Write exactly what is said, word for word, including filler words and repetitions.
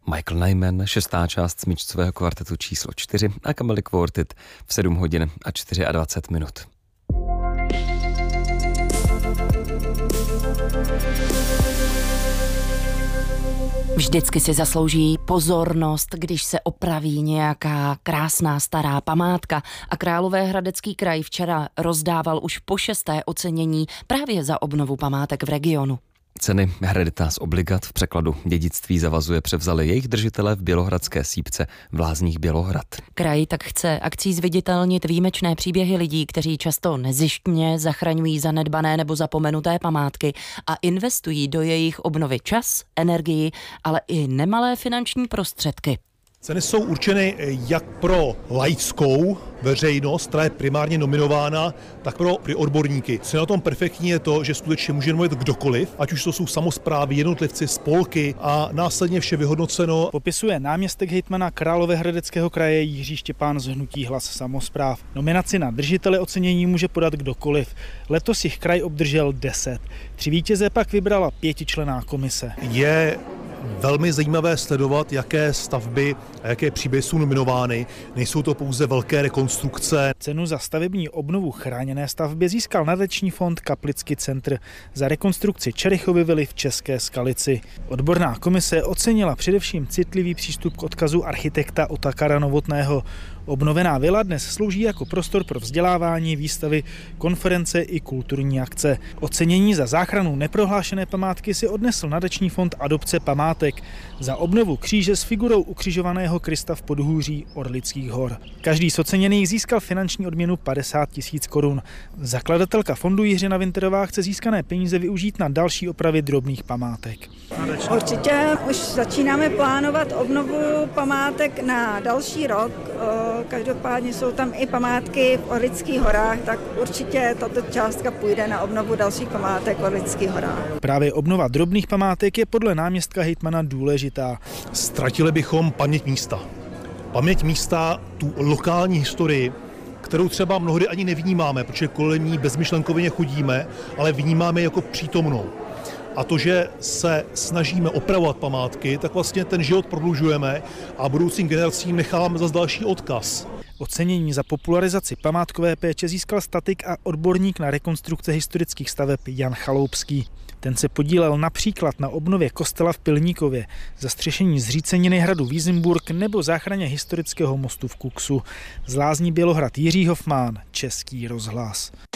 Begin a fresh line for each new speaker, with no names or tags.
Michael Nyman, šestá část smyčcového kvartetu číslo čtyři a Camille Quartet v sedm hodin a dvacet čtyři minut.
Vždycky si zaslouží pozornost, když se opraví nějaká krásná stará památka a Královéhradecký kraj včera rozdával už po šesté ocenění právě za obnovu památek v regionu.
Ceny Hereditas Obligat v překladu dědictví zavazuje převzali jejich držitele v bělohradské sípce v Lázních Bělohrad.
Kraj tak chce akcí zviditelnit výjimečné příběhy lidí, kteří často nezištně zachraňují zanedbané nebo zapomenuté památky a investují do jejich obnovy čas, energii, ale i nemalé finanční prostředky.
Ceny jsou určeny jak pro laickou veřejnost, která je primárně nominována, tak pro odborníky. Co je na tom perfektní je to, že skutečně může mluvit kdokoliv, ať už to jsou samosprávy, jednotlivci, spolky a následně vše vyhodnoceno.
Popisuje náměstek hejtmana Královéhradeckého kraje Jiří Štěpán z hnutí Hlas samospráv. Nominaci na držitele ocenění může podat kdokoliv. Letos jich kraj obdržel deset. Tři vítěze pak vybrala pětičlenná komise.
Je velmi zajímavé sledovat, jaké stavby a jaké příběhy jsou nominovány. Nejsou to pouze velké rekonstrukce.
Cenu za stavební obnovu chráněné stavby získal nadační fond Kaplický centr za rekonstrukci Čerichovy vily v České Skalici. Odborná komise ocenila především citlivý přístup k odkazu architekta Otakara Novotného. Obnovená vila dnes slouží jako prostor pro vzdělávání, výstavy, konference i kulturní akce. Ocenění za záchranu neprohlášené památky si odnesl nadační fond Adopce památek za obnovu kříže s figurou ukřižovaného Krista v podhůří Orlických hor. Každý z oceněných získal finanční odměnu padesát tisíc korun. Zakladatelka fondu Jiřina Winterová chce získané peníze využít na další opravy drobných památek.
Určitě už začínáme plánovat obnovu památek na další rok. Každopádně jsou tam i památky v Orlických horách, tak určitě tato částka půjde na obnovu dalších památek v Orlických horách.
Právě obnova drobných památek je podle náměstka hejtmana důležitá.
Ztratili bychom paměť místa. Paměť místa, tu lokální historii, kterou třeba mnohdy ani nevnímáme, protože kolem ní bezmyšlenkově chodíme, ale vnímáme jako přítomnou. A to, že se snažíme opravovat památky, tak vlastně ten život prodlužujeme a budoucím generacím necháváme zase další odkaz.
Ocenění za popularizaci památkové péče získal statik a odborník na rekonstrukce historických staveb Jan Chaloupský. Ten se podílel například na obnově kostela v Pilníkově, zastřešení zříceniny hradu Vízimburg nebo záchraně historického mostu v Kuksu. Z Lázní Bělohrad Jiří Hofmán, Český rozhlas.